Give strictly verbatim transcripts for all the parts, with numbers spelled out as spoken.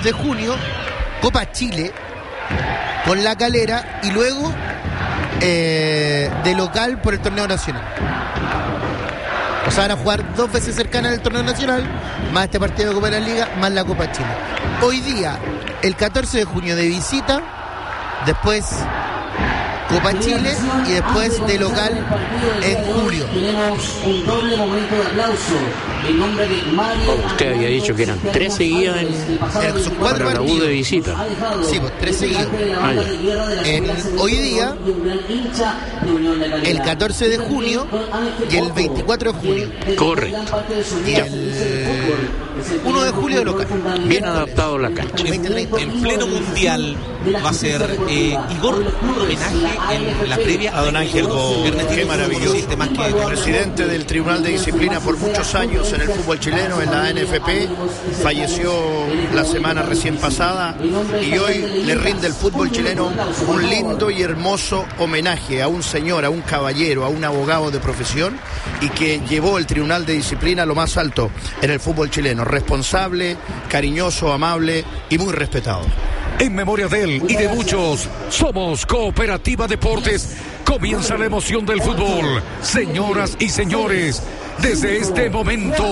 de junio, Copa Chile con La Calera y luego eh, de local por el torneo nacional. O sea, van a jugar dos veces cercanas el torneo nacional, más este partido de Copa de la Liga, más la Copa Chile. Hoy día, el catorce de junio de visita, después Copa Chile y después de local en julio. Tenemos un doble momento de aplauso en nombre de Mario. Oh, usted había dicho que eran tres seguidas en, en son cuatro para la U de partidos. visita. Sí, pues tres seguidos. Ah, en, hoy día, el catorce de junio y el veinticuatro de junio. Correcto. Y el uno de julio de local. Bien adaptado la cancha. En pleno mundial va a ser eh, Igor un homenaje en la previa a don Ángel Gómez. Qué maravilloso. Más que presidente del Tribunal de Disciplina por muchos años en el fútbol chileno, en la A N F P, falleció la semana recién pasada y hoy le rinde el fútbol chileno un lindo y hermoso homenaje a un señor, a un caballero, a un abogado de profesión y que llevó el Tribunal de Disciplina a lo más alto en el fútbol chileno, responsable, cariñoso, amable y muy respetado. En memoria de él y de muchos, somos Cooperativa Deportes. Comienza la emoción del fútbol. Señoras y señores, desde este momento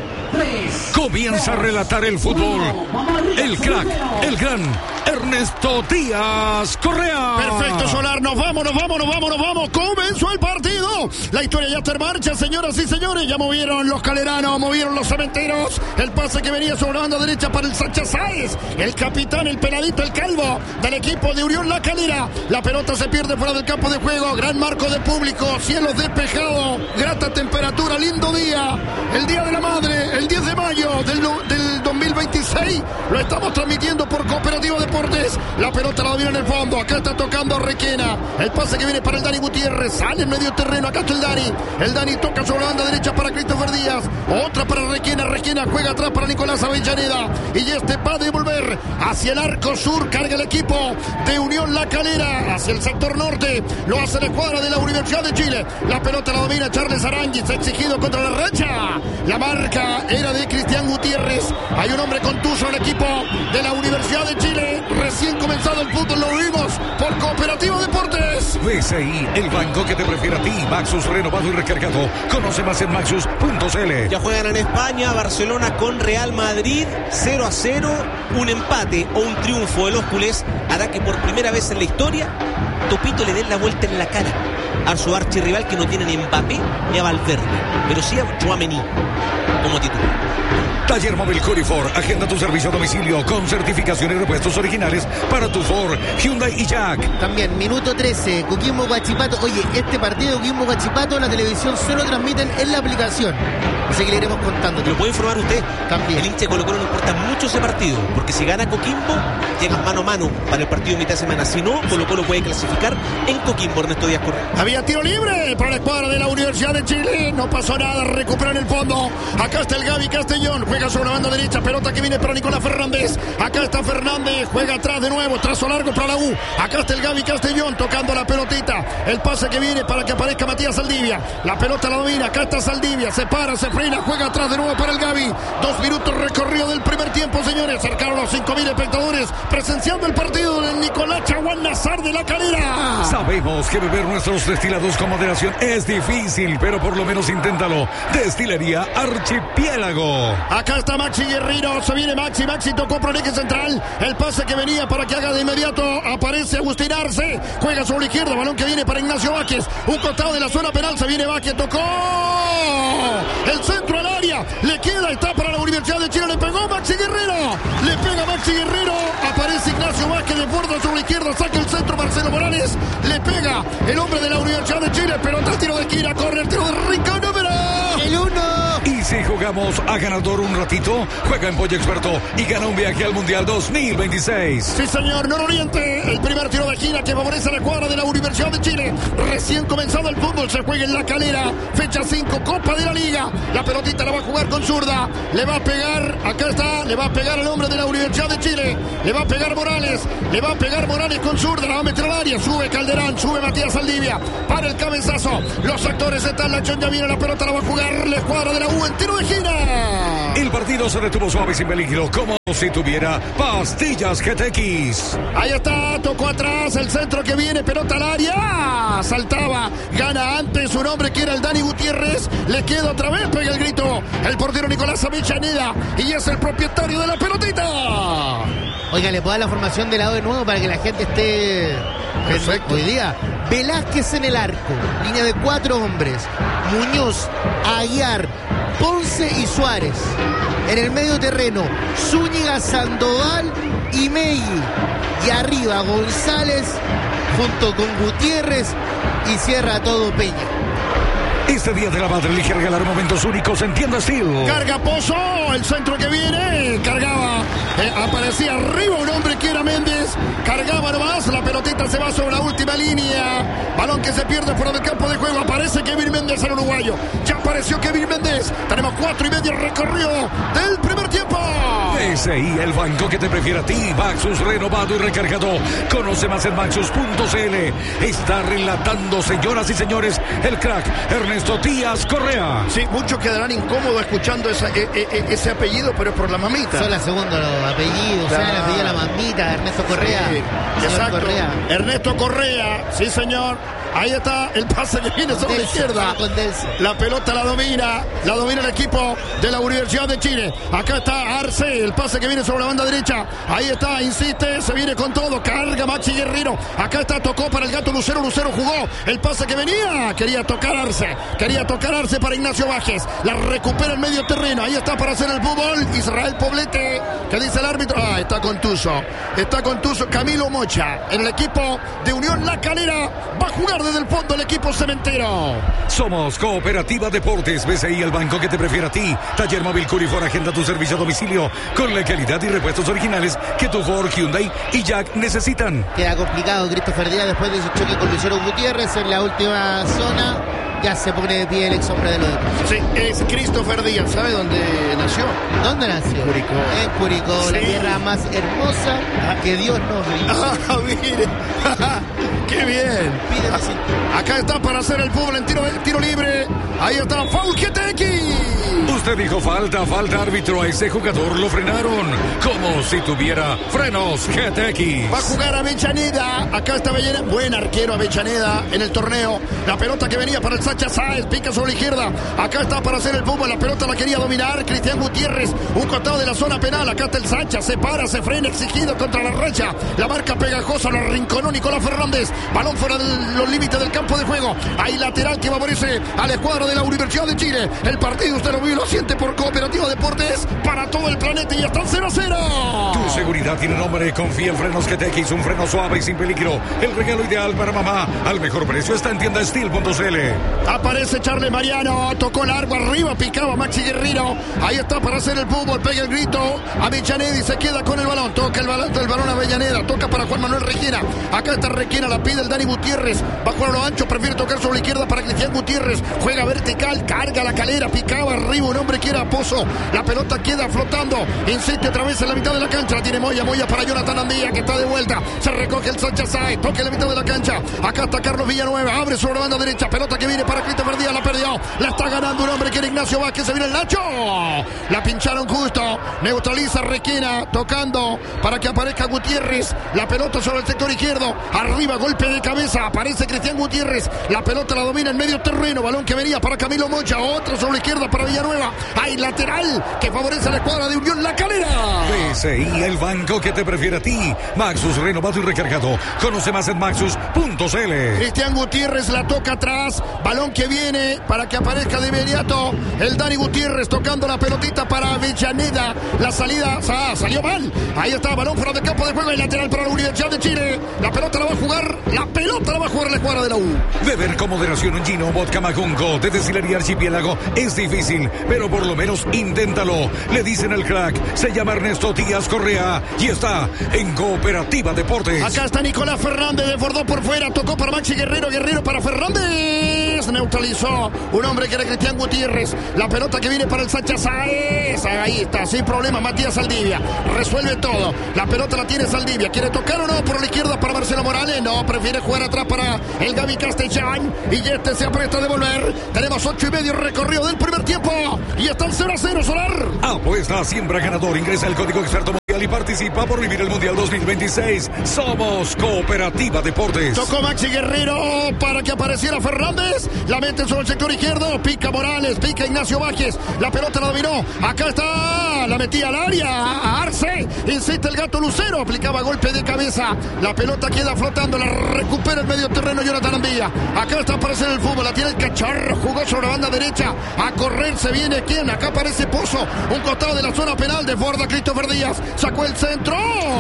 comienza a relatar el fútbol el crack, el gran Ernesto Díaz Correa. Perfecto, Solar, nos vamos, nos vamos, nos vamos, nos vamos. Comenzó el partido. La historia ya está en marcha, señoras y señores. Ya movieron los caleranos, movieron los cementeros. El pase que venía sobre la banda derecha para el Sánchez Sáez. El capitán, el peladito, el calvo del equipo de Unión La Calera. La pelota se pierde fuera del campo de juego. Gran marco de público, cielos despejados, grata temperatura, lindo día. El Día de la Madre, el diez de mayo del, del dos mil veintiséis. Lo estamos transmitiendo por Cooperativa Deportes. La pelota la domina en el fondo. Acá está tocando a Requena. El pase que viene para el Dani Gutiérrez. Sale en medio terreno. Acá está el Dani. El Dani toca sobre la banda derecha para Christopher Díaz. Otra para Requena. Requena juega atrás para Nicolás Avellaneda. Y este va a devolver hacia el arco sur. Carga el equipo de Unión La Calera. Hacia el sector norte. Lo hace la escuadra de la Universidad de Chile. La pelota la domina Charles Aránguiz. Exigido contra la racha. La marca era de Cristian Gutiérrez. Hay un hombre contuso en el equipo de la Universidad de Chile. Recién comenzado el fútbol, lo vimos por Cooperativa Deportes. B C I, el banco que te prefiere a ti. Maxus renovado y recargado. Conoce más en maxus punto c l. ya juegan en España, Barcelona con Real Madrid, cero a cero. Un empate o un triunfo de los culés hará que por primera vez en la historia Topito le dé la vuelta en la cara a su archirrival, que no tiene ni Mbappé ni a Valverde, pero sí a Tchouaméni como titular. Taller Móvil Corifor, agenda tu servicio a domicilio con certificación y repuestos originales para tu Ford, Hyundai y Jack. También, minuto trece, Coquimbo Huachipato. Oye, este partido de Coquimbo Huachipato, la televisión solo transmiten en la aplicación. Así que le iremos contando. ¿Lo puede informar usted? También. El hincha de Colo-Colo no importa mucho ese partido, porque si gana Coquimbo, llegan mano a mano para el partido de mitad de semana. Si no, Colo-Colo puede clasificar en Coquimbo, Ernesto Díaz Correa. Había tiro libre para la escuadra de la Universidad de Chile. No pasó nada, recuperan el fondo. Acá está el Gaby Castellón. Juega sobre la banda derecha, pelota que viene para Nicolás Fernández. Acá está Fernández, juega atrás de nuevo, trazo largo para la U. Acá está el Gaby Castellón tocando la pelotita. El pase que viene para que aparezca Matías Saldivia. La pelota la domina, acá está Saldivia. Se para, se frena, juega atrás de nuevo para el Gaby. Dos minutos recorrido del primer tiempo, señores. Cercaron los cinco mil espectadores presenciando el partido del Nicolás Chaguán Nazar de La Calera. Sabemos que beber nuestros destilados con moderación es difícil, pero por lo menos inténtalo. Destilería Archipiélago. Acá está Maxi Guerrero, se viene Maxi, Maxi tocó por el eje central, el pase que venía para que haga de inmediato, aparece Agustín Arce, juega sobre la izquierda, balón que viene para Ignacio Vázquez, un costado de la zona penal, se viene Vázquez, tocó el centro al área, le queda, está para la Universidad de Chile, le pegó Maxi Guerrero, le pega Maxi Guerrero, aparece Ignacio Vázquez de fuerza sobre la izquierda, saca el centro Marcelo Morales, le pega el hombre de la Universidad de Chile, pelota, tiro de esquina, corre el tiro de Rincón, número el uno. Y si jugamos a ganador un ratito, juega en Pollo Experto y gana un viaje al Mundial dos mil veintiséis. Sí, señor, Nororiente, el primer tiro de esquina que favorece a la cuadra de la Universidad de Chile. Recién comenzado el fútbol, se juega en La Calera, fecha cinco, Copa de la Liga. La pelotita la va a jugar con zurda, le va a pegar, acá está, le va a pegar al hombre de la Universidad de Chile, le va a pegar Morales, le va a pegar Morales con zurda, la va a meter al área, sube Calderán, sube Matías Saldivia, para el cabezazo, los actores están, la Chon ya viene, la pelota la va a jugar la escuadra de la U en tiro de Regina. El partido se detuvo suave y sin peligro, como si tuviera pastillas G T X. Ahí está, tocó atrás, el centro que viene, pelota al área. Saltaba, gana antes un hombre que era el Dani Gutiérrez. Le queda otra vez, pega el grito el portero Nicolás Avellaneda y es el propietario de la pelotita. Oiga, le puedo dar la formación de lado de nuevo para que la gente esté perfecto. Hoy día, Velázquez en el arco, línea de cuatro hombres, Muñoz, Aguiar, Ponce y Suárez. En el medio terreno, Zúñiga, Sandoval y Megui. Y arriba, González junto con Gutiérrez y cierra todo Peña. Este día de la madre elige regalar momentos únicos en Tienda Steel. Carga Pozo, el centro que viene, cargaba, eh, aparecía arriba un hombre que era Méndez, cargaba nomás, la pelotita se va sobre la última línea, balón que se pierde fuera del campo de juego, aparece Kevin Méndez, el uruguayo, ya apareció Kevin Méndez, tenemos cuatro y medio recorrido del primer tiempo. B C I, el banco que te prefiere a ti. Maxus renovado y recargado. Conoce más en maxus punto c l. Está relatando, señoras y señores, el crack Ernesto Díaz Correa. Sí, muchos quedarán incómodos escuchando esa, e, e, ese apellido, pero es por la mamita. Son la segunda los apellidos, o sea, el apellido de la mamita, Ernesto Correa. Sí, exacto. Correa. Ernesto Correa, sí señor. Ahí está el pase que viene sobre la izquierda. La pelota la domina, la domina el equipo de la Universidad de Chile. Acá está Arce, el pase que viene sobre la banda derecha. Ahí está, insiste, se viene con todo, carga Maxi Guerrero. Acá está, tocó para el gato Lucero, Lucero jugó el pase que venía. Quería tocar Arce, quería tocar Arce para Ignacio Bajes. La recupera en medio terreno. Ahí está para hacer el fútbol. Israel Poblete, que dice el árbitro. Ah, está contuso, está contuso Camilo Mocha. En el equipo de Unión La Calera va a jugar desde el fondo el equipo cementero. Somos Cooperativa Deportes. B C I, el banco que te prefiere a ti. Taller móvil Curifor, agenda tu servicio a domicilio con la calidad y repuestos originales que tu Ford, Hyundai y Jack necesitan. Queda complicado Christopher Díaz después de su choque con Lucero Gutiérrez en la última zona. Ya se pone de pie el ex hombre de los demás. Sí, es Christopher Díaz. ¿Sabe dónde nació? ¿Dónde nació? Curicó. En Curicó, sí. La tierra más hermosa que Dios nos brindó. Ah, mire. ¡Qué bien! Acá está para hacer el fútbol en tiro, tiro libre. Ahí está, foul G T X. Usted dijo falta, falta árbitro. A ese jugador lo frenaron como si tuviera frenos G T X. Va a jugar Avellaneda. Acá está Avellaneda. Buen arquero Avellaneda en el torneo. La pelota que venía para el Sacha Sáez. Pica sobre la izquierda. Acá está para hacer el fútbol. La pelota la quería dominar Cristian Gutiérrez. Un costado de la zona penal. Acá está el Sacha. Se para, se frena, exigido contra la racha. La marca pegajosa. Lo arrinconó Nicolás Fernández. Balón fuera de los límites del campo de juego. Hay lateral que favorece a la escuadra de la Universidad de Chile. El partido usted lo vio y lo siente por Cooperativa Deportes para todo el planeta y está cero a cero. Tu seguridad tiene nombre. Confía en Frenos G T X. Un freno suave y sin peligro. El regalo ideal para mamá. Al mejor precio está en tienda steel punto c l. Aparece Charles Mariano. Tocó largo arriba. Picaba Maxi Guerrero. Ahí está para hacer el fútbol. Pega el grito. Avellaneda y se queda con el balón. Toca el balón, el balón a Avellaneda. Toca para Juan Manuel Requena. Acá está Requena. La pide el Dani Gutiérrez. Va a jugar a lo ancho. Prefiere tocar sobre la izquierda para Cristian Gutiérrez. Juega vertical. Carga la Calera. Picaba arriba. Un hombre que era Pozo. La pelota queda flotando. Insiste otra vez en la mitad de la cancha. La tiene Moya. Moya para Jonathan Andía que está de vuelta. Se recoge el Sánchez Sáez. Toca en la mitad de la cancha. Acá está Carlos Villanueva. Abre sobre la banda derecha. Pelota que viene para Christopher Díaz. La perdió. La está ganando un hombre que era Ignacio Vázquez. Se viene el Nacho. La pincharon justo. Neutraliza Requena. Tocando para que aparezca Gutiérrez. La pelota sobre el sector izquierdo. Arriba. Golpe de cabeza. Aparece Cristian Gutiérrez. La pelota la domina en medio terreno. Balón que venía para Camilo Mocha. Otro sobre la izquierda para Villanueva. Hay lateral que favorece a la escuadra de Unión La Calera. B C I, el banco que te prefiere a ti. Maxus renovado y recargado. Conoce más en maxus punto c l. Cristian Gutiérrez la toca atrás. Balón que viene para que aparezca de inmediato el Dani Gutiérrez tocando la pelotita para Avellaneda. La salida ah, salió mal. Ahí está, balón fuera del campo de juego. El lateral para la Universidad de Chile. La pelota la va a jugar. La pelota la va a jugar la escuadra de la U. Beber con moderación un gino vodka Macunco de Destilería Archipiélago es difícil, pero por lo menos inténtalo. Le dicen el crack. Se llama Ernesto Díaz Correa y está en Cooperativa Deportes. Acá está Nicolás Fernández. Desbordó por fuera. Tocó para Maxi Guerrero. Guerrero para Fernández. Gutiérrez neutralizó un hombre que era Cristian Gutiérrez. La pelota que viene para el Sacha Sáez. Ahí está, sin problema, Matías Saldivia. Resuelve todo. La pelota la tiene Saldivia. ¿Quiere tocar o no? Por la izquierda para Marcelo Morales. No, prefiere jugar atrás para el Gaby Castellán. Y este se apresta a devolver. Tenemos ocho y medio recorrido del primer tiempo. Y está el cero a cero, Solar. Apuesta siempre ganador. Ingresa el código experto mundial y participa por vivir el Mundial dos mil veintiséis. Somos Cooperativa Deportes. Tocó Maxi Guerrero para que apareciera Fernández. La mete sobre el sector izquierdo. Pica Morales, pica Ignacio Vázquez. La pelota la dominó. Acá está. La metía al área. A Arce. Insiste el gato Lucero. Aplicaba golpe de cabeza. La pelota queda flotando. La recupera el medio terreno Jonathan Andía. Acá está para hacer el fútbol. La tiene el Cacharro. Jugó sobre la banda derecha. A correr se viene quién. Acá aparece Pozo. Un costado de la zona penal. Desborda Christopher Díaz. Sacó el centro.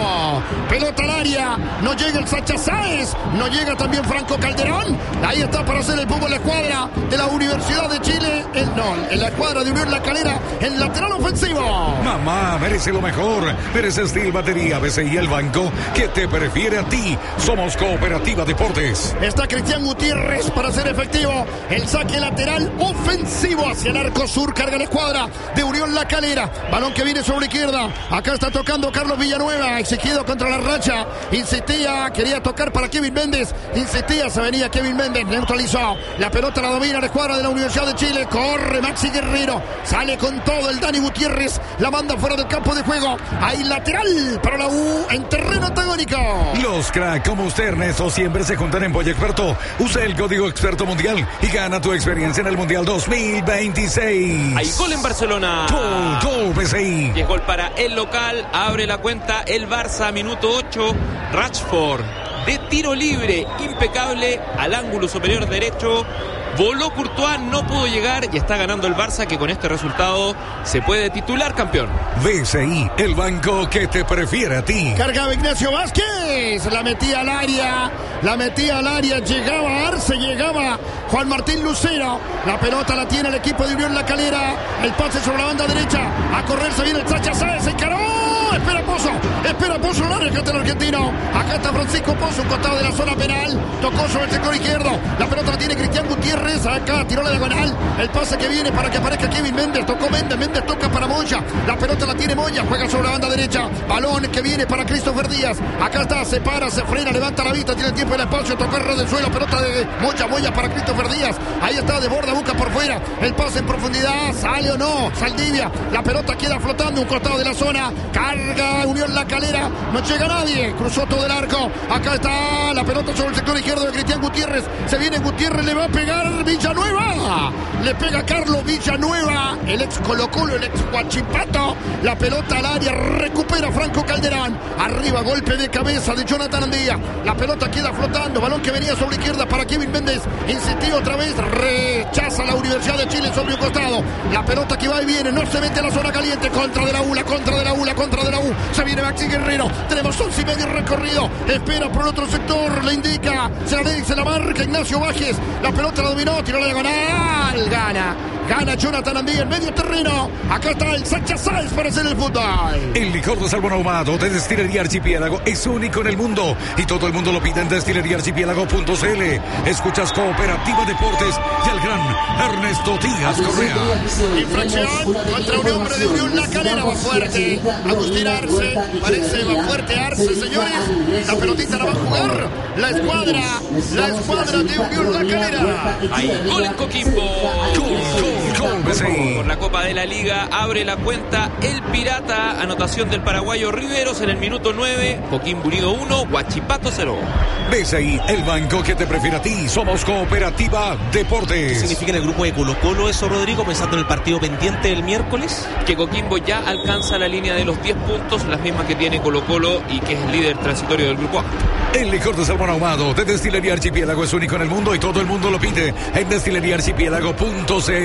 Pelota al área. No llega el Sacha Sáez. No llega también Franco Calderón. Ahí está para hacer el fútbol la escuadra de la Universidad de Chile. El, no, en la escuadra de Unión La Calera. El lateral ofensivo. Mamá merece lo mejor. Merece Steel Batería B C I, el banco que te prefiere a ti. Somos Cooperativa Deportes. Está Cristian Gutiérrez para hacer efectivo el saque lateral ofensivo hacia el arco sur. Carga la escuadra de Unión La Calera. Balón que viene sobre la izquierda. Acá está tocando Carlos Villanueva. Exigido contra la racha. Insistía. Quería tocar para Kevin Méndez. Insistía. Se venía Kevin Méndez. Neutralizó. La pelota la domina la escuadra de la Universidad de Chile. Corre Maxi Guerrero. Sale con todo el Dani Gutiérrez. La manda fuera del campo de juego. Hay lateral para la U en terreno antagónico. Los crack como usted, Ernesto, siempre se juntan en Boya Experto. Usa el código Experto Mundial y gana tu experiencia en el Mundial dos mil veintiséis. Hay gol en Barcelona. Gol, gol, B C I. Y es gol para el local. Abre la cuenta el Barça, minuto ocho. Rashford de tiro libre, impecable al ángulo superior derecho. Voló Courtois, no pudo llegar y está ganando el Barça, que con este resultado se puede titular campeón. B C I, el banco que te prefiere a ti. Cargaba Ignacio Vázquez, la metía al área, la metía al área, llegaba Arce, llegaba Juan Martín Lucero. La pelota la tiene el equipo de Unión La Calera. El pase sobre la banda derecha. A correr se viene el Sacha Sáez, se encaró. Espera Pozo, espera Pozo, el área, acá está el argentino. Acá está Francisco Pozo, un costado de la zona penal. Tocó sobre el sector izquierdo. La pelota la tiene Cristian Gutiérrez. Acá tiró la diagonal. El pase que viene para que aparezca Kevin Méndez. Tocó Méndez, Méndez toca para Moya. La pelota la tiene Moya, juega sobre la banda derecha. Balón que viene para Christopher Díaz. Acá está, se para, se frena, levanta la vista, tiene el tiempo y el espacio. Tocó el ras del suelo, pelota de Moya, Moya para Christopher Díaz. Ahí está, desborda, busca por fuera. El pase en profundidad, sale o no. Saldivia, la pelota queda flotando, un costado de la zona. Carga Unión La Calera, no llega nadie. Cruzó todo el arco. Acá está la pelota sobre el sector izquierdo de Cristian Gutiérrez. Se viene Gutiérrez, le va a pegar Villanueva. Le pega Carlos Villanueva, el ex Colo Colo, el ex Huachipato. La pelota al área, recupera Franco Calderón. Arriba, golpe de cabeza de Jonathan Andía. La pelota queda flotando. Balón que venía sobre la izquierda para Kevin Méndez. Insistió otra vez, rechaza la Universidad de Chile sobre un costado. La pelota que va y viene, no se mete a la zona caliente. Contra de la U, la contra de la U, la contra de la U. Se viene Maxi Guerrero. Tenemos once y medio recorrido. Espera por otro sector, le indica. Se la dice la marca Ignacio Vázquez. La pelota la dominó, tiró la diagonal. Gana. Gana Jonathan Andía en medio terreno. Acá está el Sacha Sáez para hacer el fútbol. El licor de salmón ahumado de Destilería Archipiélago es único en el mundo y todo el mundo lo pide en destilería archipiélago punto c l. Escuchas Cooperativa Deportes y al gran Ernesto Díaz Correa. Infracción contra un hombre de Unión La Calera. Va fuerte Agustín Arce. Parece va fuerte Arce, señores. La pelotita la va a jugar la escuadra. La escuadra de Unión La Calera. Hay gol en Coquimbo. Gol, gol. Por la Copa de la Liga abre la cuenta el Pirata, anotación del paraguayo Riveros en el minuto nueve. Coquimbo Unido uno, Huachipato cero. B C I, el banco que te prefiere a ti. Somos Cooperativa Deportes. ¿Qué significa en el grupo de Colo Colo eso, Rodrigo, pensando en el partido pendiente del miércoles? Que Coquimbo ya alcanza la línea de los diez puntos, las mismas que tiene Colo Colo y que es el líder transitorio del grupo A. El licor de salmón ahumado de Destilería Archipiélago es único en el mundo y todo el mundo lo pide en destilería archipiélago punto c l.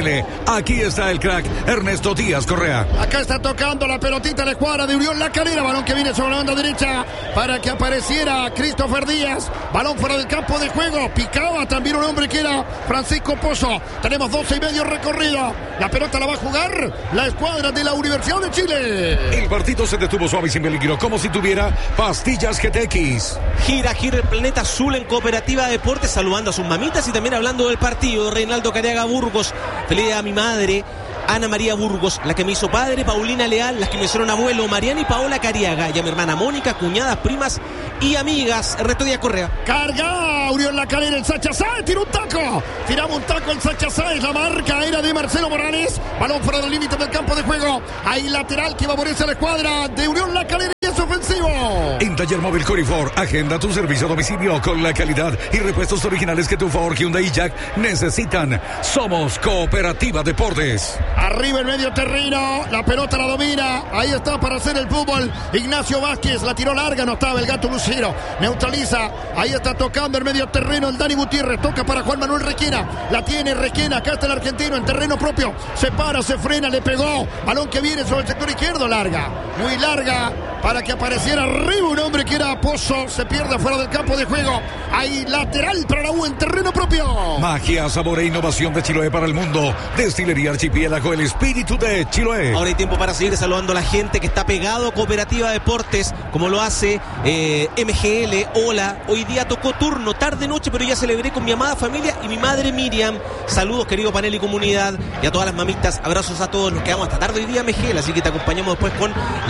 Aquí está el crack Ernesto Díaz Correa. Acá está tocando la pelotita la escuadra de Unión La Calera. Balón que viene sobre la banda derecha para que apareciera Christopher Díaz. Balón fuera del campo de juego. Picaba también un hombre que era Francisco Pozo. Tenemos doce y medio recorrido. La pelota la va a jugar la escuadra de la Universidad de Chile. El partido se detuvo suave y sin peligro, como si tuviera pastillas G T X. Gira, gira el planeta azul en Cooperativa Deportes, saludando a sus mamitas y también hablando del partido. Reinaldo Cariaga Burgos, feliz día a mi madre Ana María Burgos, la que me hizo padre, Paulina Leal, las que me hicieron abuelo, Mariana y Paola Cariaga, y a mi hermana Mónica, cuñadas, primas y amigas. Ernesto Díaz Correa. Carga Unión La Calera, el Sacha Sáez, tira un taco. Tiramos un taco el Sacha Sáez, la marca era de Marcelo Morales. Balón fuera del límite del campo de juego. Ahí lateral que va a ponerse a la escuadra de Unión La Calera y es ofensivo. En Taller Móvil Corifor, agenda tu servicio a domicilio con la calidad y repuestos originales que tu Ford, Hyundai y Jack necesitan. Somos Cooperativa Deportes. Arriba el medio terreno, la pelota la domina, ahí está para hacer el fútbol Ignacio Vázquez, la tiró larga, no estaba el gato Lucero, neutraliza, ahí está tocando el medio terreno el Dani Gutiérrez, toca para Juan Manuel Requena, la tiene Requena, acá está el argentino en terreno propio, se para, se frena, le pegó, balón que viene sobre el sector izquierdo, larga, muy larga, para que apareciera arriba un hombre que era Pozo, se pierde fuera del campo de juego, ahí lateral para la U en terreno propio. Magia, sabor e innovación de Chiloé para el mundo, Destilería Archipiélago, el espíritu de Chiloé. Ahora hay tiempo para seguir saludando a la gente que está pegado a Cooperativa Deportes, como lo hace eh, M G L. Hola, hoy día tocó turno, tarde noche, pero ya celebré con mi amada familia y mi madre Miriam. Saludos, querido panel y comunidad, y a todas las mamitas, abrazos a todos. Nos quedamos hasta tarde hoy día, M G L, así que te acompañamos después con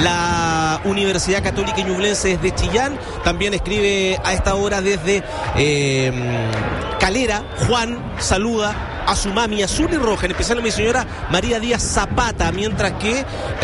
la Universidad Católica Ñublense desde Chillán. También escribe a esta hora desde eh, Calera, Juan, saluda a su mami azul y roja, en especial a mi señora María Díaz Zapata, mientras que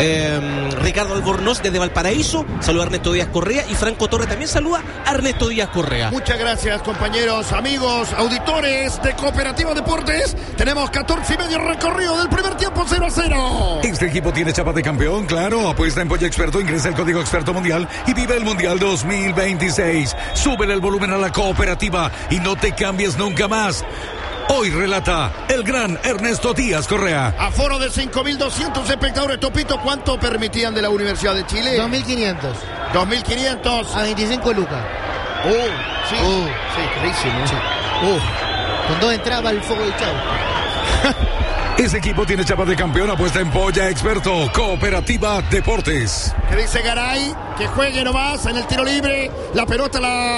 eh, Ricardo Albornoz desde Valparaíso saluda a Ernesto Díaz Correa y Franco Torre también saluda a Ernesto Díaz Correa. Muchas gracias, compañeros, amigos, auditores de Cooperativa Deportes. Tenemos catorce y medio recorrido del primer tiempo, cero a cero. Este equipo tiene chapa de campeón, claro. Apuesta en Polla Experto, ingresa el código Experto Mundial y vive el Mundial dos mil veintiséis. Súbele el volumen a la Cooperativa y no te cambies nunca más. Hoy relata el gran Ernesto Díaz Correa. Aforo de cinco mil doscientos espectadores. Topito, ¿cuánto permitían de la Universidad de Chile? dos mil quinientos. dos mil quinientos. A veinticinco lucas. Oh, sí. Uh, sí, carísimo. Sí. Uh, con dos entradas al foco del chavo. Ese equipo tiene chapa de campeón, apuesta en Polla Experto, Cooperativa Deportes. Que dice Garay, que juegue nomás en el tiro libre. La pelota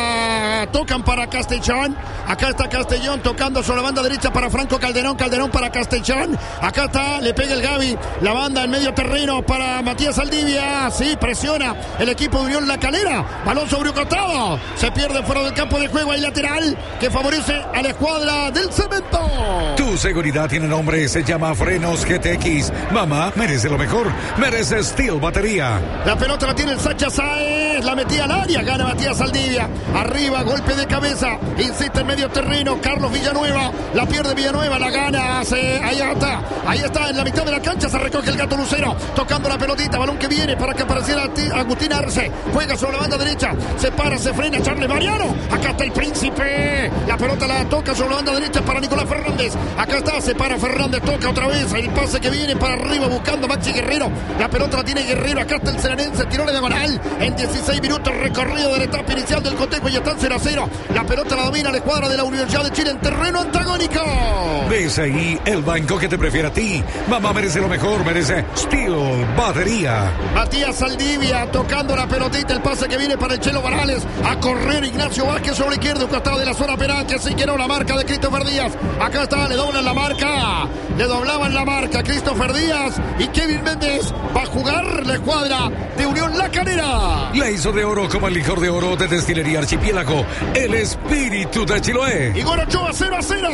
la tocan para Castellón. Acá está Castellón tocando sobre la banda derecha para Franco Calderón. Calderón para Castellón. Acá está, le pega el Gaby. La banda en medio terreno para Matías Aldivia. Sí, presiona el equipo de Unión La Calera. Balón sobre un costado. Se pierde fuera del campo de juego. Hay lateral que favorece a la escuadra del Cemento. Tu seguridad tiene nombre, se llama Frenos G T X. Mamá merece lo mejor, merece Steel Batería. La pelota la tiene el Sacha Sáez, la metía al área, gana Matías Aldivia. Arriba, golpe de cabeza, insiste en medio terreno, Carlos Villanueva, la pierde Villanueva, la gana, hace, ahí está, ahí está, en la mitad de la cancha se recoge el gato Lucero, tocando la pelotita, balón que viene para que apareciera Agustín Arce, juega sobre la banda derecha, se para, se frena, Charles Mariano, acá está el Príncipe, la pelota la toca sobre la banda derecha para Nicolás Fernández, acá está, se para Fernández, toca otra vez, el pase que viene para arriba buscando Maxi Guerrero, la pelota la tiene Guerrero, acá está el Serenense, tiró la diagonal, en dieciséis minutos recorrido de la etapa inicial del cotejo y está en cero a cero, la pelota la domina la escuadra de la Universidad de Chile en terreno antagónico. Ves ahí el banco que te prefiere a ti. Mamá merece lo mejor, merece Steel Batería. Matías Aldivia tocando la pelotita, el pase que viene para el Chelo Morales, a correr Ignacio Vázquez sobre la izquierda, un costado de la zona penal, que sí quiero la marca de Christopher Díaz, acá está, le doblan la marca, le doblaban la marca a Christopher Díaz y Kevin Méndez va a jugar la escuadra de Unión La Calera. La hizo de oro como el licor de oro de Destilería Archipiélago, el espíritu de Chiloé. Igor Ochoa, cero a cero.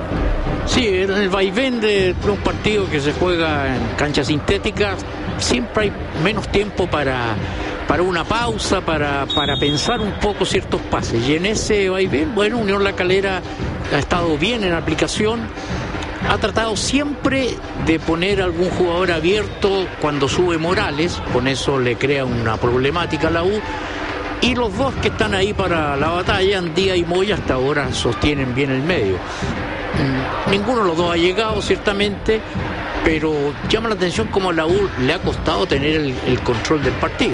Sí, en el vaivén de un partido que se juega en cancha sintética, siempre hay menos tiempo para, para una pausa, para, para pensar un poco ciertos pases. Y en ese vaivén, bueno, Unión La Calera ha estado bien en aplicación. Ha tratado siempre de poner algún jugador abierto cuando sube Morales, con eso le crea una problemática a la U. Y los dos que están ahí para la batalla, Andía y Moya, hasta ahora sostienen bien el medio. Ninguno de los dos ha llegado, ciertamente. pero llama la atención cómo a la U le ha costado tener el, el control del partido.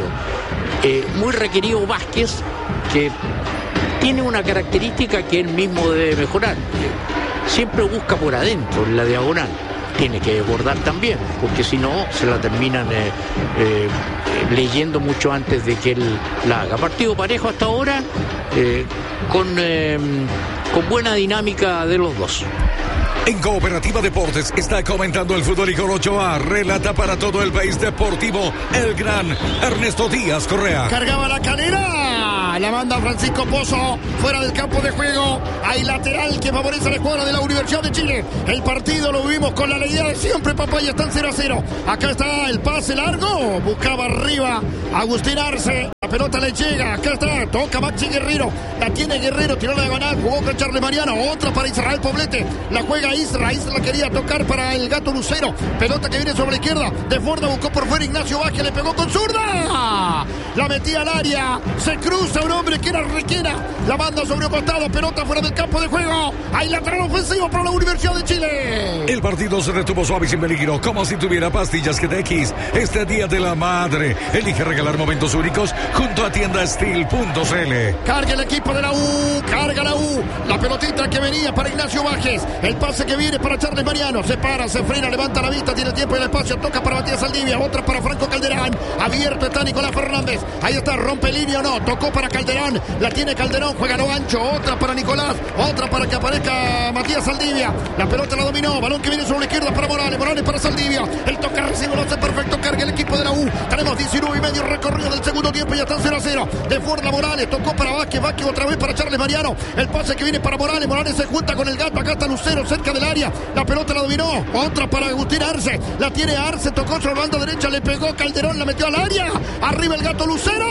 Eh, muy requerido Vázquez, que tiene una característica que él mismo debe mejorar. Siempre busca por adentro, en la diagonal. Tiene que desbordar también, porque si no se la terminan eh, eh, leyendo mucho antes de que él la haga. Partido parejo hasta ahora, eh, con, eh, con buena dinámica de los dos. En Cooperativa Deportes está comentando el fútbol Igor Ochoa. Relata para todo el país deportivo el gran Ernesto Díaz Correa. Cargaba la Calera. La manda Francisco Pozo fuera del campo de juego. Hay lateral que favorece a la escuadra de la Universidad de Chile. El partido lo vivimos con la alegría de siempre, papá, y están cero a cero. Acá está el pase largo. Buscaba arriba Agustín Arce. La pelota le llega. Acá está. Toca Maxi Guerrero. La tiene Guerrero. Tiró la diagonal. Jugó con Charles Mariano. Otra para Israel Poblete. La juega Isra. Isra quería tocar para el Gato Lucero. Pelota que viene sobre la izquierda. De Forda buscó por fuera Ignacio Vázquez. Le pegó con zurda. La metía al área. Se cruza un hombre que era Requena. La manda sobre un costado. Pelota fuera del campo de juego. Hay lateral ofensivo para la Universidad de Chile. El partido se retuvo suave y sin peligro, como si tuviera pastillas G T X. Este día de la madre. Elige regalar momentos únicos junto a tienda steel punto c l. Carga el equipo de la U. Carga la U. La pelotita que venía para Ignacio Vázquez. El pase que viene para Charles Mariano. Se para, se frena, levanta la vista. Tiene tiempo y el espacio. Toca para Matías Saldivia. Otra para Franco Calderón. Abierto está Nicolás Fernández. Ahí está, rompe línea o no. Tocó para Calderón. La tiene Calderón. Juega lo ancho. Otra para Nicolás. Otra para que aparezca Matías Saldivia. La pelota la dominó. Balón que viene sobre la izquierda para Morales. Morales para Saldivia. El toque recibe, lo hace perfecto. Carga el equipo de la U. Tenemos diecinueve y medio recorrido del segundo tiempo. Ya están cero a cero. De Forda Morales. Tocó para Vázquez. Vázquez otra vez para Charles Mariano. El pase que viene para Morales. Morales se junta con el Gato. Acá está Lucero cerca del área. La pelota la dominó. Otra para Agustín Arce. La tiene Arce. Tocó sobre la banda derecha. Le pegó Calderón. La metió al área. Arriba el Gato Lucero.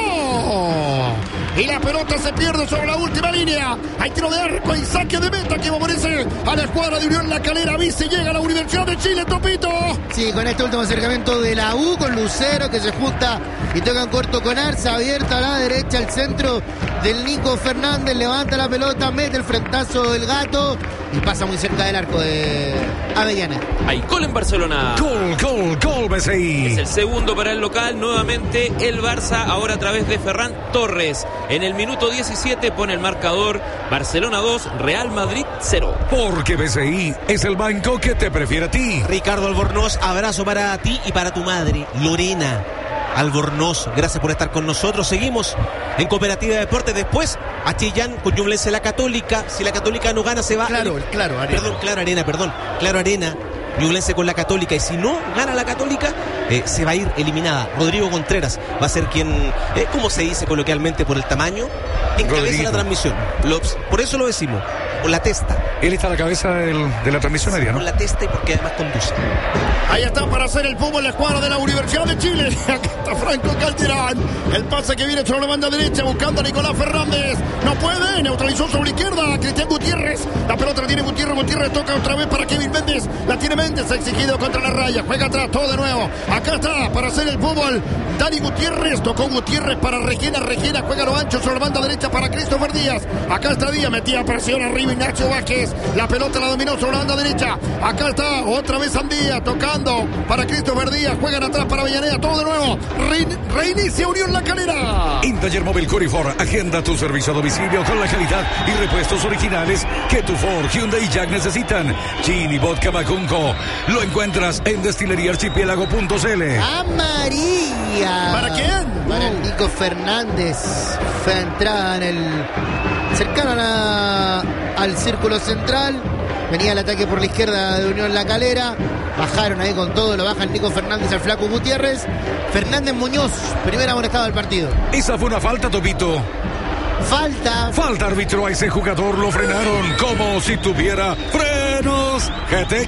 Y la pelota se pierde sobre la última línea. Hay tiro de arco y saque de meta que favorece a la escuadra de Unión La Calera. Vice llega a la Universidad de Chile, Topito. Sí, con este último acercamiento de la U con Lucero que se junta y toca en corto con Arce. Abierta a la derecha, al centro del Nico Fernández. Levanta la pelota, mete el frentazo del Gato y pasa muy cerca del arco de Avellana. Hay gol en Barcelona. Gol, gol, gol, B C I. Es el segundo para el local. Nuevamente el Barça, ahora a través de Ferran Torres. En el minuto diecisiete pone el marcador Barcelona dos, Real Madrid cero. Porque B C I es el banco que te prefiere a ti. Ricardo Albornoz, abrazo para ti y para tu madre, Lorena Albornoz. Gracias por estar con nosotros. Seguimos en Cooperativa de Deportes. Después a Chillán con Ñublense La Católica. Si la Católica no gana se va. Claro, el... claro, Arena. Perdón, Claro Arena, perdón. Claro Arena. Ñublense con la Católica, y si no gana la Católica eh, se va a ir eliminada. Rodrigo Contreras va a ser quien, eh, ¿cómo se dice coloquialmente por el tamaño? Encabeza Rodriguito. la transmisión. Lo, por eso lo decimos, por la testa. Él está a la cabeza del, de la transmisión aérea, ¿no? Por la testa y porque además conduce. Ahí está para hacer el fútbol la escuadra de la Universidad de Chile. Acá está Franco Calderón. El pase que viene sobre la banda derecha buscando a Nicolás Fernández. No puede, neutralizó sobre la izquierda Cristian Gutiérrez. La pelota la tiene Gutiérrez. Gutiérrez toca otra vez para Kevin Méndez. La tiene Méndez, exigido contra la raya. Juega atrás, todo de nuevo. Acá está para hacer el fútbol Dani Gutiérrez. Tocó Gutiérrez para Regina. Regina juega lo ancho sobre la banda derecha para Christopher Díaz. Acá está Díaz, metía presión arriba Ignacio Vázquez. La pelota la dominó sobre la banda derecha. Acá está otra vez Andía tocando para Christopher Díaz. Juegan atrás para Avellaneda, todo de nuevo. Re reinicia Unión La Calera. Intaller Móvil Corifor, agenda tu servicio a domicilio con la calidad y repuestos originales que tu Ford, Hyundai y Jack necesitan. Gin y vodka Macunco lo encuentras en destilería archipiélago punto c l. Amarilla. ¿Para quién? Para el Nico Fernández. Fue entrada en el cercano a la, al círculo central. Venía el ataque por la izquierda de Unión La Calera. Bajaron ahí con todo, lo baja el Nico Fernández al Flaco Gutiérrez. Fernández Muñoz, primera amonestada del partido. Esa fue una falta, Topito. Falta. Falta, árbitro, a ese jugador lo frenaron como si tuviera frenos G T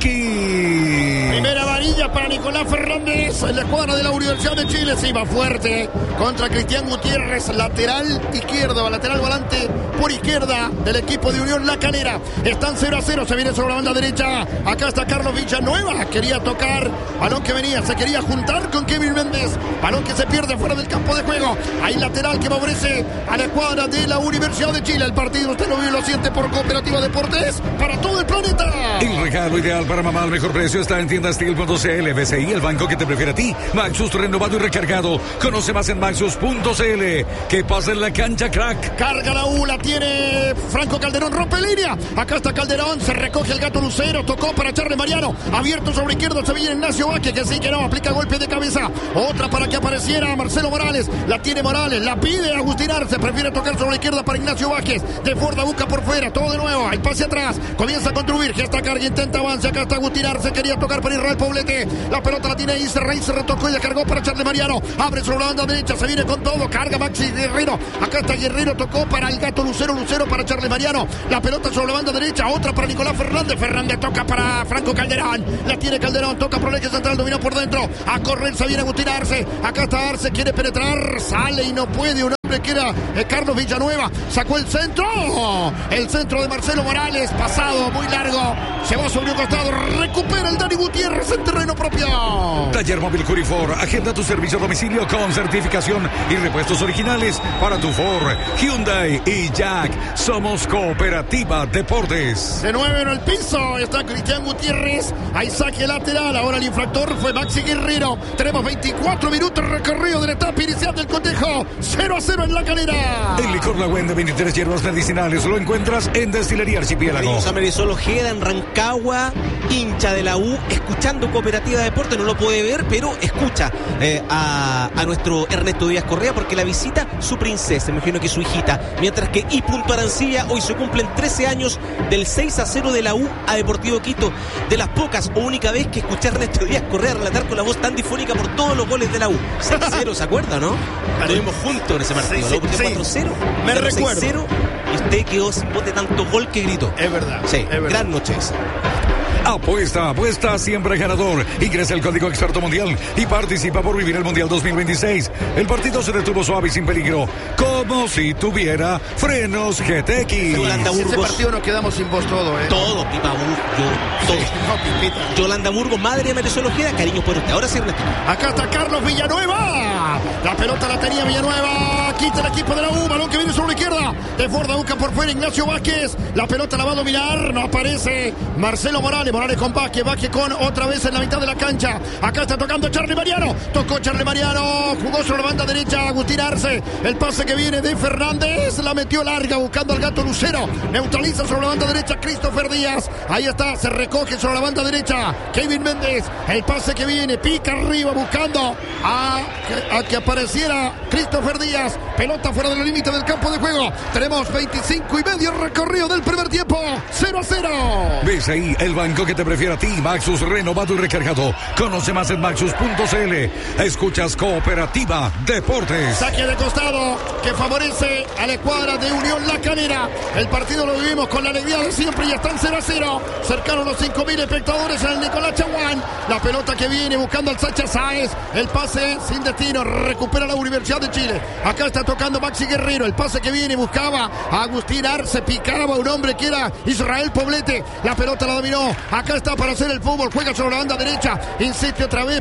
X. Primera varilla para Nicolás Fernández en la escuadra de la Universidad de Chile. Se iba fuerte contra Cristian Gutiérrez, lateral izquierdo, lateral volante por izquierda del equipo de Unión La Calera. Están cero a cero, se viene sobre la banda derecha. Acá está Carlos Villanueva, quería tocar, balón que venía, se quería juntar con Kevin Méndez, balón que se pierde fuera del campo de juego. Hay lateral que favorece a la escuadra de la Universidad de Chile. El partido usted lo vive y lo siente por Cooperativa Deportes para todo el planeta. El regalo ideal para mamá al mejor precio está en tienda steel punto c l. B C I, el banco que te prefiere a ti. Maxus renovado y recargado. Conoce más en maxus punto c l. ¿Qué pasa en la cancha, crack? Carga la U, la tiene Franco Calderón, rompe línea. Acá está Calderón, se recoge el gato Lucero, tocó para Charles Mariano. Abierto sobre izquierdo, se viene Ignacio Vázquez, que sí que no, aplica golpe de cabeza. Otra para que apareciera Marcelo Morales. La tiene Morales, la pide Agustín Arce, prefiere tocar sobre la izquierda para Ignacio Vázquez. De Forda busca por fuera, todo de nuevo. El pase atrás, comienza a construir. Ya está Carga, intenta avance. Acá está Agustín Arce, quería tocar para Israel Poblete. La pelota la tiene Isra, se retocó y la cargó para Charles Mariano. Abre sobre la banda derecha, se viene con todo. Carga Maxi Guerrero. Acá está Guerrero, tocó para el gato Lucero, Lucero para Charles Mariano. La pelota sobre la banda derecha, otra para Nicolás Fernández. Fernández toca para Franco Calderón. La tiene Calderón, toca por el eje central, dominó por dentro. A correr se viene Agustín Arce. Acá está Arce, quiere penetrar, sale y no puede. Un hombre que era eh, Carlos Villanueva. Sacó el centro. El centro de Marcelo Morales, pasado muy largo. Se va sobre un costado, recupera el Dani Gutiérrez en terreno propio. Taller Móvil Curifor, agenda tu servicio a domicilio con certificación y repuestos originales para tu Ford, Hyundai y Jack. Somos Cooperativa Deportes. De nuevo en el piso está Cristian Gutiérrez. Hay saque lateral. Ahora el infractor fue Maxi Guerrero. Tenemos veinticuatro minutos recorrido de la etapa inicial del cotejo. cero a cero en La Calera. El licor La Huenda, veintitrés hierbas medicinales. Lo encuentras en Destilería Archipiélago. Marisol Ojeda en Rancagua, hincha de la U, escuchando Cooperativa Deportes. No lo puede ver, pero escucha eh, a, a nuestro Ernesto Díaz Correa, porque la visita su princesa, me imagino que su hijita. Mientras que I. Arancilla, hoy se cumplen trece años del seis a cero de la U a Deportivo Quito. De las pocas o única vez que escuché a Ernesto Díaz Correa relatar con la voz tan difónica por todos los goles de la U. seis a cero, ¿se acuerda, no? Lo vimos juntos en ese partido. Sí, sí, sí. cuatro cero. Me recuerdo. seis cero, y usted quedó sin voz de tanto gol que gritó. Es verdad. Sí, es verdad. gran noche esa. Apuesta, apuesta siempre ganador. Ingresa el código Experto Mundial y participa por vivir el Mundial dos mil veintiséis. El partido se detuvo suave y sin peligro, como si tuviera frenos G T X. Yolanda Si ese Burgos. partido nos quedamos sin voz todo, ¿eh? Todo, Pipa Burgos, yo, todo. No, Pipita. Yolanda Burgos, madre de Marisol Ojeda, cariño por usted. Ahora sí, Ernesto. Acá está Carlos Villanueva. La pelota la tenía Villanueva. Quita el equipo de la U. Balón que viene sobre la izquierda. De Forda busca por fuera Ignacio Vázquez. La pelota la va a dominar. No aparece Marcelo Morales. Morales con Vázquez. Vázquez con otra vez en la mitad de la cancha. Acá está tocando Charlie Mariano. Tocó Charlie Mariano. Jugó sobre la banda derecha Agustín Arce. El pase que viene de Fernández. La metió larga buscando al gato Lucero. Neutraliza sobre la banda derecha Christopher Díaz. Ahí está. Se recoge sobre la banda derecha Kevin Méndez. El pase que viene. Pica arriba buscando a, a que apareciera Christopher Díaz. Pelota fuera del límite del campo de juego. Tenemos veinticinco y medio recorrido del primer tiempo. cero a cero. ¿Ves ahí el banco que te prefiere a ti? Maxus renovado y recargado. Conoce más en maxus punto c l. Escuchas Cooperativa Deportes. Saque de costado que favorece a la escuadra de Unión La Calera. El partido lo vivimos con la alegría de siempre y están cero a cero. Cercaron los cinco mil espectadores en el Nicolás Chaguán. La pelota que viene buscando al Sacha Sáez. El pase sin destino. Recupera la Universidad de Chile. Acá está tocando Maxi Guerrero. El pase que viene buscaba a Agustín Arce. Picaba un hombre que era Israel Poblete. La pelota la dominó. Acá está para hacer el fútbol. Juega sobre la banda derecha. Insiste otra vez.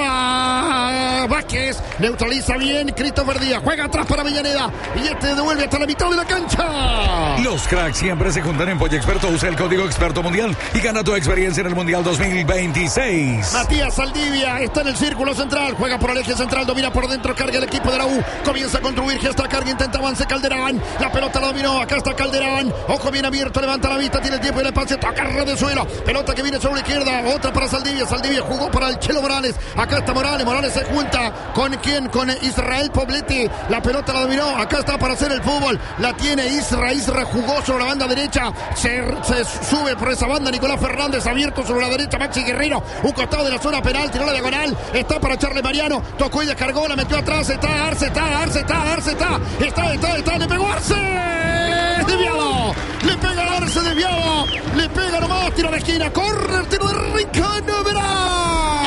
Picaba Vázquez. Neutraliza bien Christopher Díaz. Juega atrás para Villaneda. Y este devuelve hasta la mitad de la cancha. Los cracks siempre se juntan en Pollo Experto. Usa el código Experto Mundial y gana tu experiencia en el Mundial dos mil veintiséis. Matías Saldivia está en el círculo central. Juega por el eje central. Domina por dentro. Carga el equipo de la U. Comienza a construir. Gesta carga. Intenta avance Calderón. La pelota la dominó. Acá está Calderón. Ojo bien abierto. Levanta la vista. Tiene el tiempo y el espacio. Toca de suelo. Pelota que viene sobre la izquierda. Otra para Saldivia. Saldivia jugó para el Chelo Morales. Acá está Morales. Morales se junta. ¿Con quién? Con Israel Poblete. La pelota la dominó. Acá está para hacer el fútbol. La tiene Isra. Isra jugó sobre la banda derecha. Se, se sube por esa banda Nicolás Fernández. Abierto sobre la derecha Maxi Guerrero. Un costado de la zona penal. Tiró la diagonal. Está para Charles Mariano. Tocó y descargó. La metió atrás. Está Arce. Está Arce. Está Arce. Está. Está. Está. Está. Le pegó Arce. Desviado. Le pega Arce. Desviado. Le pega nomás. Tiro de esquina. Corre. Tiro de Rincón. Verá.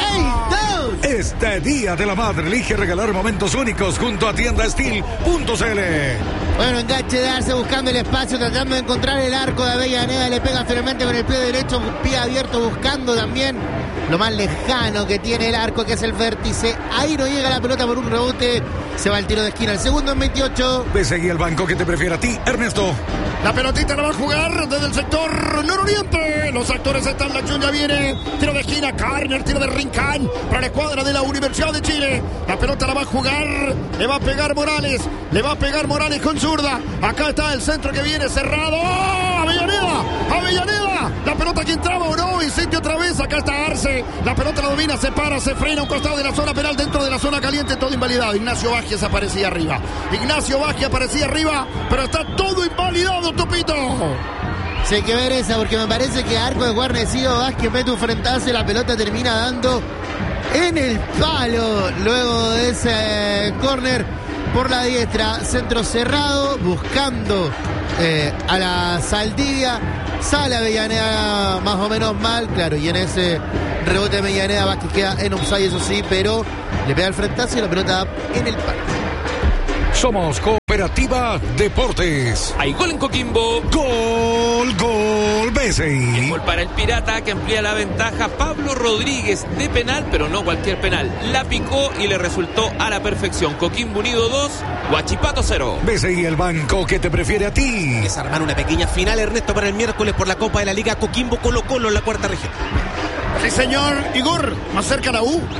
Este Día de la Madre elige regalar momentos únicos junto a tienda steel punto c l. Bueno, enganche de Arce buscando el espacio, tratando de encontrar el arco de Avellaneda. Le pega firmemente con el pie derecho, pie abierto buscando también lo más lejano que tiene el arco, que es el vértice. Ahí no llega la pelota por un rebote. Se va el tiro de esquina. El segundo en veintiocho. Ve seguir el banco que te prefiere a ti, Ernesto. La pelotita la va a jugar desde el sector nororiente. Los actores están, la acción ya viene. Tiro de esquina, Carner, tiro de Rincán para la escuadra de la Universidad de Chile. La pelota la va a jugar, le va a pegar Morales. Le va a pegar Morales con zurda. Acá está el centro que viene cerrado. ¡Oh! Avellaneda, Avellaneda. La pelota que entraba o no, insiste otra vez. Acá está Arce. La pelota la domina, se para, se frena a un costado de la zona penal, dentro de la zona caliente, todo invalidado. Ignacio Vázquez aparecía arriba. Ignacio Vázquez aparecía arriba, pero está todo invalidado, Topito. Sí, hay que ver esa, porque me parece que arco de guarnecido Vázquez mete un frentazo y la pelota termina dando en el palo. Luego de ese córner por la diestra, centro cerrado, buscando eh, a la Saldivia. Sale Avellaneda más o menos mal, claro, y en ese rebote de Avellaneda Vázquez queda en offside, eso sí, pero le pega el frentazo y la pelota en el palo. Somos Cooperativa Deportes. Hay gol en Coquimbo. Gol, gol, B C I. Gol para el Pirata, que amplía la ventaja. Pablo Rodríguez de penal, pero no cualquier penal. La picó y le resultó a la perfección. Coquimbo Unido dos, Huachipato cero. B C I, el banco que te prefiere a ti. Es armar una pequeña final, Ernesto, para el miércoles por la Copa de la Liga. Coquimbo Colo Colo en la cuarta región. Sí, señor. Igor, más cerca la U.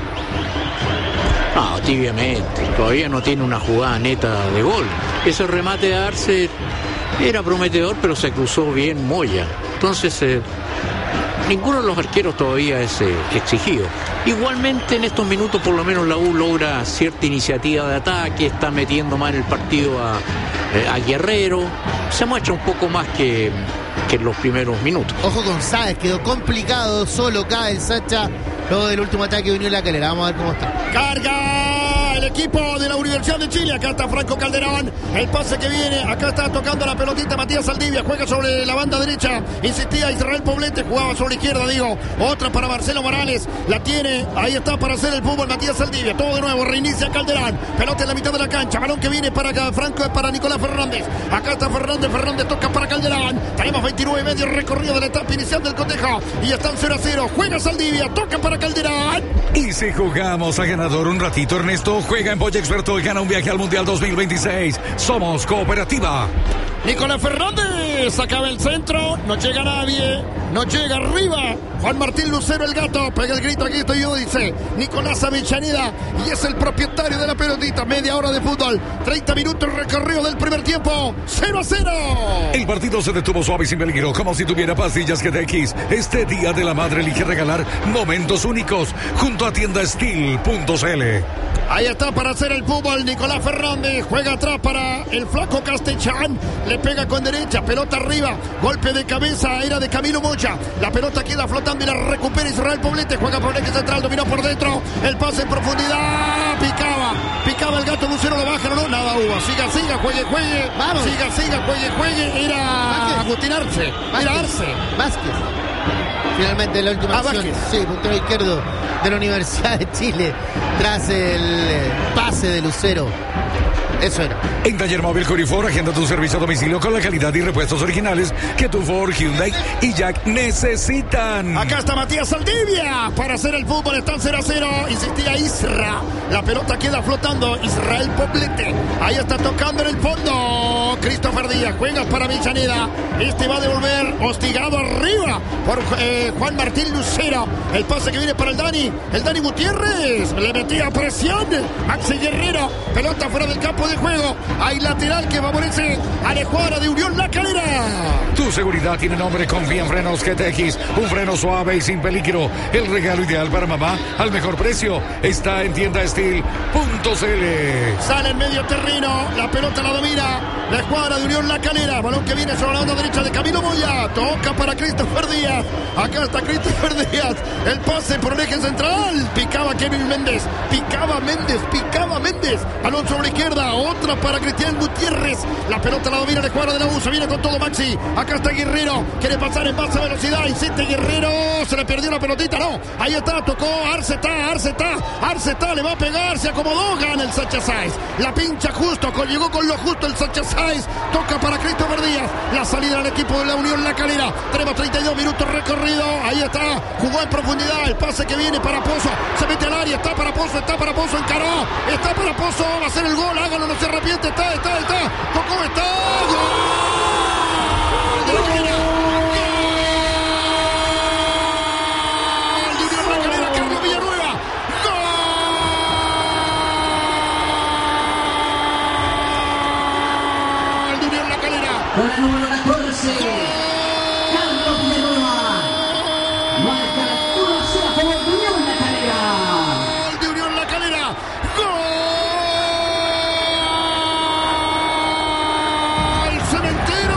No, tibiamente. Todavía no tiene una jugada neta de gol. Ese remate de Arce era prometedor, pero se cruzó bien Moya. Entonces, eh, ninguno de los arqueros todavía es eh, exigido. Igualmente, en estos minutos, por lo menos la U logra cierta iniciativa de ataque, está metiendo más en el partido a, eh, a Guerrero. Se muestra un poco más que, que en los primeros minutos. Ojo con Sáez, quedó complicado, solo cae el Sacha. Luego del último ataque de Unión La Calera. Vamos a ver cómo está. Carga el equipo de la Universidad de Chile. Acá está Franco Calderón. El pase que viene. Acá está tocando la pelotita Matías Saldivia. Juega sobre la banda derecha. Insistía Israel Poblete. Jugaba sobre la izquierda, digo. Otra para Marcelo Morales. La tiene. Ahí está para hacer el fútbol Matías Saldivia. Todo de nuevo. Reinicia Calderón. Pelota en la mitad de la cancha. Balón que viene para acá. Franco es para Nicolás Fernández. Acá está Fernández. Fernández toca para Calderón. Tenemos veintinueve y medio recorrido de la etapa inicial del cotejo. Y están cero a cero. Juega Saldivia. Toca para Calderón. Y si jugamos a ganador un ratito, Ernesto, juega en Boya Experto y gana un viaje al Mundial dos mil veintiséis. Somos Cooperativa. Nicolás Fernández acaba el centro, no llega nadie, no llega arriba. Juan Martín Lucero, el gato, pega el grito, aquí estoy yo, dice Nicolás Avellaneda, y es el propietario de la pelotita. Media hora de fútbol, treinta minutos recorrido del primer tiempo, cero a cero. El partido se detuvo suave y sin peligro, como si tuviera pastillas G T X. Este Día de la Madre elige regalar momentos únicos junto a tienda steel punto c l. Ahí está para hacer el fútbol Nicolás Fernández, juega atrás para el flaco Castellán, le pega con derecha, pelota arriba, golpe de cabeza, era de Camilo Mocha, la pelota queda flotando y la recupera Israel Poblete, juega por el eje central, dominó por dentro, el pase en profundidad, picaba, picaba el gato Lucero, lo baja, no, no, nada hubo, siga, siga, juegue, juegue, vamos, siga, siga, juegue, juegue, era Agustín Arce, era Arce. Vázquez. Finalmente la última Ah, acción, Vázquez. sí, puntero izquierdo de la Universidad de Chile tras el eh, pase de Lucero. Eso era. En Taller Móvil Corifor, agenda tu servicio a domicilio con la calidad y repuestos originales que tu Ford, Hyundai y Jack necesitan. Acá está Matías Saldivia para hacer el fútbol, están cero a cero, insistía Isra, la pelota queda flotando, Israel Poblete, ahí está tocando en el fondo, Christopher Díaz, juega para Avellaneda, este va a devolver, hostigado arriba por eh, Juan Martín Lucero, el pase que viene para el Dani, el Dani Gutiérrez, le metía presión, Maxi Guerrero, pelota fuera del campo de juego, hay lateral que favorece a la escuadra de Unión La Calera. Tu seguridad tiene nombre, confía en Frenos G T X, un freno suave y sin peligro. El regalo ideal para mamá al mejor precio está en tienda steel punto c l. Sale en medio terreno, la pelota la domina la escuadra de Unión La Calera, balón que viene sobre la banda derecha de Camilo Moya, toca para Christopher Díaz, acá está Christopher Díaz, el pase por el eje central, picaba Kevin Méndez, picaba Méndez, picaba Méndez, balón sobre la izquierda, otra para Cristian Gutiérrez, la pelota la domina la escuadra de la U, se viene con todo Maxi, acá está Guerrero, quiere pasar en base a velocidad, insiste Guerrero, se le perdió la pelotita, no, ahí está, tocó, Arce está, Arce está, Arce está, le va a pegar, se acomodó, gana el Sacha Sáez, la pincha justo, con, llegó con lo justo el Sacha Sáez, toca para Christopher Díaz, la salida del equipo de la Unión La Calera, tenemos treinta y dos minutos recorrido, ahí está, jugó en profundidad profundidad, el pase que viene para Pozo, se mete al área, está para Pozo, está para Pozo, encaró, está para Pozo, va a hacer el gol, hágalo, no se arrepiente, está, está, está, tocó, está, gol de la Calera, gol de Unión La Calera, Carlos Villanueva, gol de Unión La Calera. Con el número catorce, Carlos Villanueva. Marca la uno a cero a favor de Unión La Calera. Gol de Unión La Calera. Gol Cementero.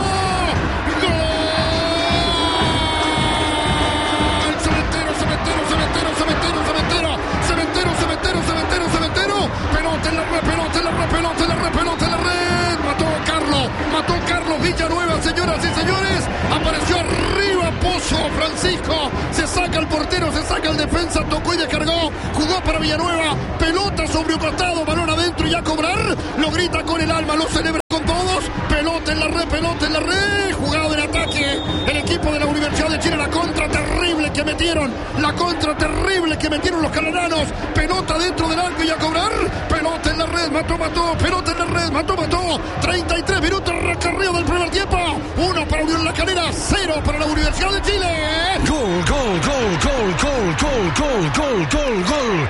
Gol Cementero, Cementero, Cementero, Cementero, Cementero, Cementero, Cementero, Cementero, Cementero. Pelota en la red, pelota en la red, pelota en la red, pelota en la red. Mató Carlos, mató Carlos Villanueva, señoras y señores. Apareció arriba Pozo Francisco. Se saca el portero, se saca el defensa, tocó y descargó. Jugó para Villanueva. Pelota sobre un costado, balón adentro y a cobrar. Lo grita con el alma, lo celebra con todos. Pelota en la red, pelota en la red. Jugado en ataque. El equipo de la Universidad de Chile, la contra terrible que metieron. La contra terrible que metieron los caleranos. Pelota dentro del arco y a cobrar. Pelota en la red, mató, mató. Pelota en la red, mató, mató. treinta y tres minutos recorrido del primer tiempo. Uno para Unión La Calera, cero para la Universidad de Chile. Gol, gol, gol, gol, gol, gol, gol, gol, gol, gol,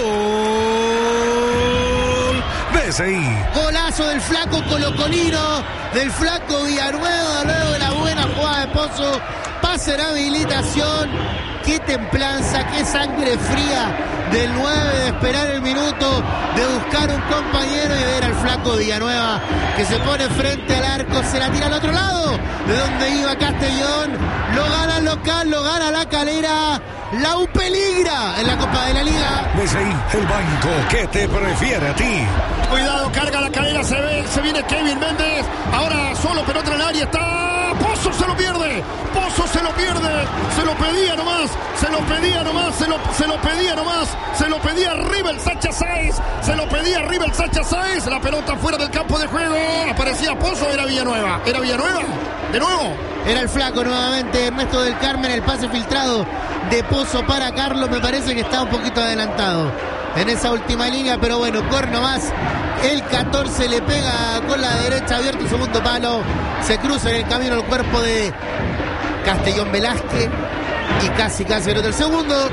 gol. B C I. Golazo del flaco colocolino, del flaco Villanueva, luego de la buena jugada de Pozo. Pase en habilitación. Qué templanza, qué sangre fría del nueve de esperar el minuto, de buscar un compañero y ver al flaco Villanueva que se pone frente al arco, se la tira al otro lado de donde iba Castellón. Lo gana el local, lo gana La Calera. La U peligra en la Copa de la Liga. B C I, el banco que te prefiere a ti. Cuidado, carga La Calera, se ve, se viene Kevin Méndez. Ahora solo pelota en el área, está Pozo, se lo pierde. Pozo se lo pierde, se lo pedía nomás, se lo pedía nomás, se lo, se lo pedía nomás, se lo pedía arriba el Sacha Sáez, se lo pedía arriba el Sacha Sáez. La pelota fuera del campo de juego, aparecía Pozo, era Villanueva, era Villanueva, de nuevo. Era el flaco nuevamente, Ernesto del Carmen, el pase filtrado de Pozo para Carlos, me parece que está un poquito adelantado en esa última línea, pero bueno, corno más. El catorce le pega con la derecha, abierto el segundo palo, se cruza en el camino el cuerpo de Castellón Velázquez y casi casi anota el segundo.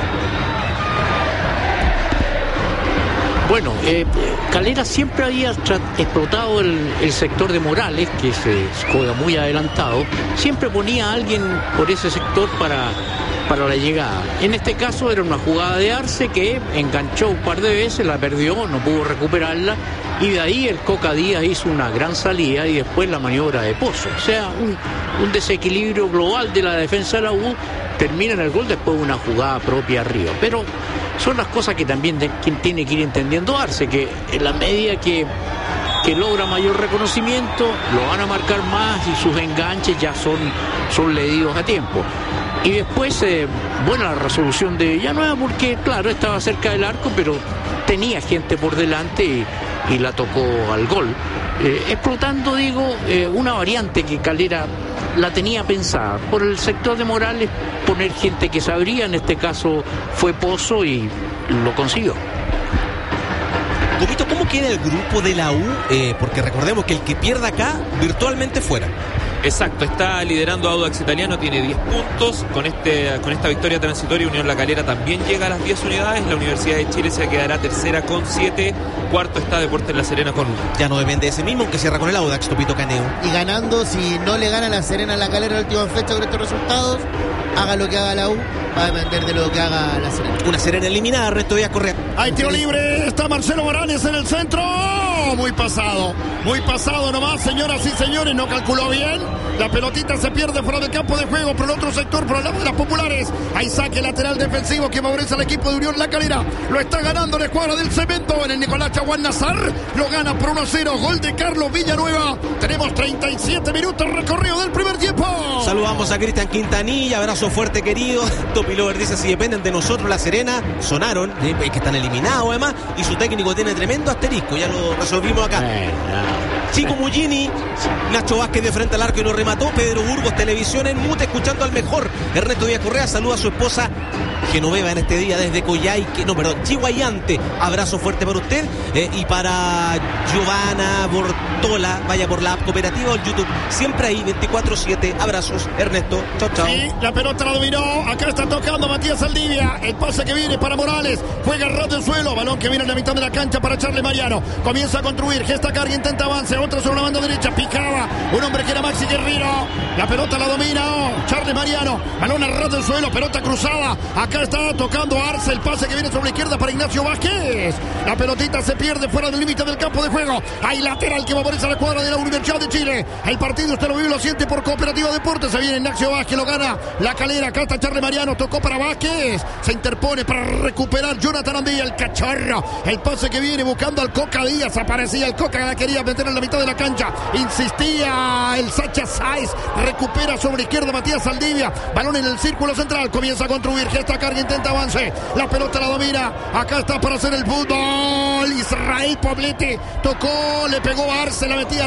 Bueno, eh, Calera siempre había tra- explotado el, el sector de Morales, que se juega muy adelantado. Siempre ponía a alguien por ese sector para, para la llegada. En este caso era una jugada de Arce que enganchó un par de veces, la perdió, no pudo recuperarla. Y de ahí el Coca Díaz hizo una gran salida y después la maniobra de Pozo. O sea, un, un desequilibrio global de la defensa de la U. Termina en el gol después de una jugada propia arriba. Pero son las cosas que también de, quien tiene que ir entendiendo Arce, que en la medida que, que logra mayor reconocimiento, lo van a marcar más y sus enganches ya son, son leídos a tiempo. Y después, eh, buena la resolución de Villanueva, porque claro, estaba cerca del arco, pero tenía gente por delante y, y la tocó al gol. Eh, explotando, digo, eh, una variante que Calera la tenía pensada. Por el sector de Morales, poner gente que sabría, en este caso fue Pozo y lo consiguió. Gomito, ¿cómo queda el grupo de la U? Eh, porque recordemos que el que pierda acá, virtualmente fuera. Exacto, está liderando Audax Italiano, tiene diez puntos. Con este con esta victoria transitoria, Unión La Calera también llega a las diez unidades. La Universidad de Chile se quedará tercera con siete. Cuarto está Deportes La Serena con uno. Ya no depende de ese mismo, aunque cierra con el Audax, Topito Caneo. Y ganando, si no le gana La Serena a La Calera en la última fecha con estos resultados, haga lo que haga la U, va a depender de lo que haga La Serena. Una Serena eliminada, Ernesto Díaz Correa. Hay tiro libre, está Marcelo Morales en el centro. Muy pasado, muy pasado nomás, señoras y señores, no calculó bien. La pelotita se pierde fuera del campo de juego por el otro sector, por el lado de las populares. Hay saque lateral defensivo que favorece al equipo de Unión La Calera. Lo está ganando la escuadra del Cemento en el Nicolás Chaguán Nazar. Lo gana por uno a cero, gol de Carlos Villanueva. Tenemos treinta y siete minutos recorrido del primer tiempo. Saludamos a Cristian Quintanilla, abrazo fuerte querido. Topi Lover dice, si dependen de nosotros, La Serena sonaron, eh, que están eliminados además, y su técnico tiene tremendo asterisco, ya lo resolvimos acá. Eh, no. Chico Mullini, Nacho Vázquez de frente al arco y lo remató. Pedro Burgos, televisión en mute, escuchando al mejor. Ernesto Díaz Correa saluda a su esposa Genoveva en este día desde Coyhaique, no, perdón, Chihuayante. Abrazo fuerte para usted eh, y para Giovanna Bortola. Vaya por la app cooperativa o el YouTube. Siempre ahí, veinticuatro siete. Abrazos, Ernesto. Chao, chao. Sí, la pelota la dominó. Acá está tocando Matías Saldivia. El pase que viene para Morales. Juega ras del suelo. Balón que viene en la mitad de la cancha para Charles Mariano. Comienza a construir. Gesta carga, intenta avance. Otra sobre la banda derecha. Picaba. Un hombre que era Maxi Guerrero. La pelota la domina. Oh, Charles Mariano. Balón a ras del suelo. Pelota cruzada. Acá está tocando Arce. El pase que viene sobre la izquierda para Ignacio Vázquez. La pelotita se pierde fuera del límite del campo de juego. Hay lateral que favorece a la cuadra de la Universidad de Chile. El partido usted lo vive y lo siente por Cooperativa Deportes. Se viene Ignacio Vázquez. Lo gana la Calera. Acá está Charles Mariano. Tocó para Vázquez. Se interpone para recuperar Jonathan Andía. El cacharro. El pase que viene buscando al Coca Díaz. Aparecía el Coca. La quería meter en la mitad de la cancha. Insistía el Sacha Sáez. Recupera sobre izquierda Matías Saldivia. Balón en el círculo central. Comienza a construir. Gesta carga. Intenta avance. La pelota la domina. Acá está para hacer el fútbol. Israel Poblete. Tocó. Le pegó a Arce. La metía